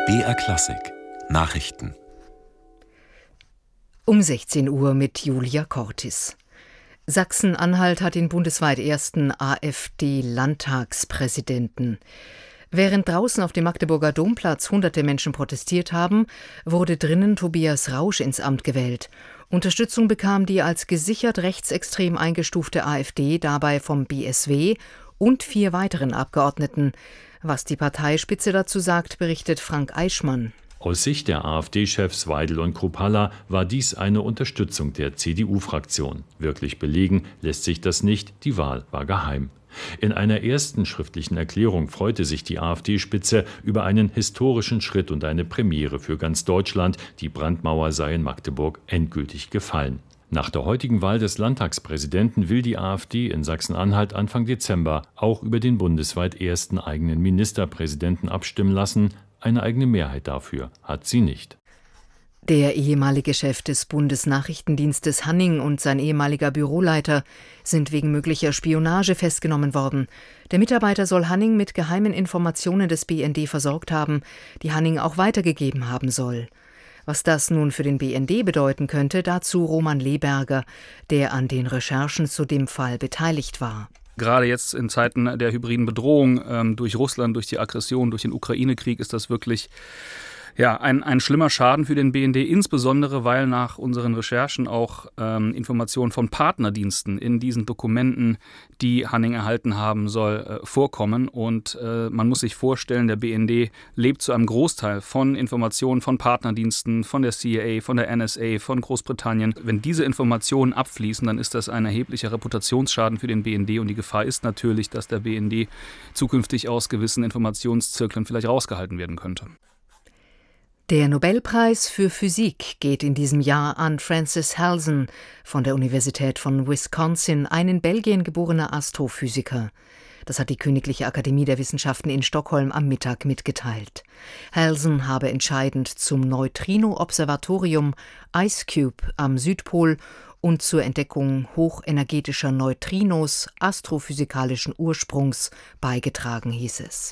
BR Klassik Nachrichten Um 16 Uhr mit Julia Cortis. Sachsen-Anhalt hat den bundesweit ersten AfD-Landtagspräsidenten. Während draußen auf dem Magdeburger Domplatz hunderte Menschen protestiert haben, wurde drinnen Tobias Rausch ins Amt gewählt. Unterstützung bekam die als gesichert rechtsextrem eingestufte AfD dabei vom BSW und 4 weiteren Abgeordneten. Was die Parteispitze dazu sagt, berichtet Frank Eichmann. Aus Sicht der AfD-Chefs Weidel und Kruppalla war dies eine Unterstützung der CDU-Fraktion. Wirklich belegen lässt sich das nicht, die Wahl war geheim. In einer ersten schriftlichen Erklärung freute sich die AfD-Spitze über einen historischen Schritt und eine Premiere für ganz Deutschland. Die Brandmauer sei in Magdeburg endgültig gefallen. Nach der heutigen Wahl des Landtagspräsidenten will die AfD in Sachsen-Anhalt Anfang Dezember auch über den bundesweit ersten eigenen Ministerpräsidenten abstimmen lassen. Eine eigene Mehrheit dafür hat sie nicht. Der ehemalige Chef des Bundesnachrichtendienstes Hanning und sein ehemaliger Büroleiter sind wegen möglicher Spionage festgenommen worden. Der Mitarbeiter soll Hanning mit geheimen Informationen des BND versorgt haben, die Hanning auch weitergegeben haben soll. Was das nun für den BND bedeuten könnte, dazu Roman Leberger, der an den Recherchen zu dem Fall beteiligt war. Gerade jetzt in Zeiten der hybriden Bedrohung durch Russland, durch die Aggression, durch den Ukraine-Krieg ist das wirklich ein schlimmer Schaden für den BND, insbesondere weil nach unseren Recherchen auch Informationen von Partnerdiensten in diesen Dokumenten, die Hanning erhalten haben soll, vorkommen. Und man muss sich vorstellen, der BND lebt zu einem Großteil von Informationen von Partnerdiensten, von der CIA, von der NSA, von Großbritannien. Wenn diese Informationen abfließen, dann ist das ein erheblicher Reputationsschaden für den BND. Und die Gefahr ist natürlich, dass der BND zukünftig aus gewissen Informationszirkeln vielleicht rausgehalten werden könnte. Der Nobelpreis für Physik geht in diesem Jahr an Francis Halsen von der Universität von Wisconsin, ein in Belgien geborener Astrophysiker. Das hat die Königliche Akademie der Wissenschaften in Stockholm am Mittag mitgeteilt. Halsen habe entscheidend zum Neutrino-Observatorium IceCube am Südpol und zur Entdeckung hochenergetischer Neutrinos astrophysikalischen Ursprungs beigetragen, hieß es.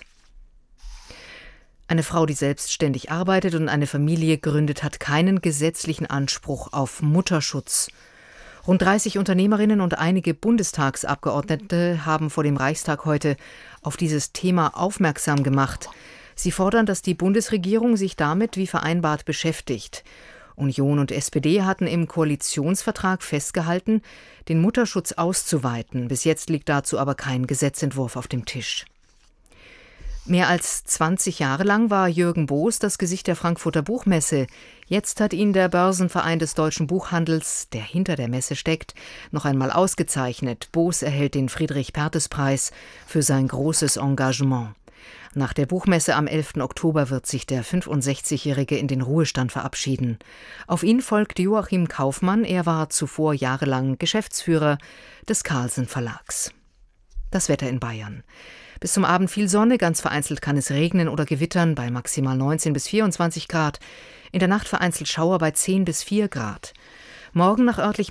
Eine Frau, die selbstständig arbeitet und eine Familie gründet, hat keinen gesetzlichen Anspruch auf Mutterschutz. Rund 30 Unternehmerinnen und einige Bundestagsabgeordnete haben vor dem Reichstag heute auf dieses Thema aufmerksam gemacht. Sie fordern, dass die Bundesregierung sich damit wie vereinbart beschäftigt. Union und SPD hatten im Koalitionsvertrag festgehalten, den Mutterschutz auszuweiten. Bis jetzt liegt dazu aber kein Gesetzentwurf auf dem Tisch. Mehr als 20 Jahre lang war Jürgen Boos das Gesicht der Frankfurter Buchmesse. Jetzt hat ihn der Börsenverein des deutschen Buchhandels, der hinter der Messe steckt, noch einmal ausgezeichnet. Boos erhält den Friedrich-Perthes-Preis für sein großes Engagement. Nach der Buchmesse am 11. Oktober wird sich der 65-Jährige in den Ruhestand verabschieden. Auf ihn folgt Joachim Kaufmann. Er war zuvor jahrelang Geschäftsführer des Carlsen Verlags. Das Wetter in Bayern. Bis zum Abend viel Sonne, ganz vereinzelt kann es regnen oder gewittern bei maximal 19 bis 24 Grad. In der Nacht vereinzelt Schauer bei 10 bis 4 Grad. Morgen nach örtlichem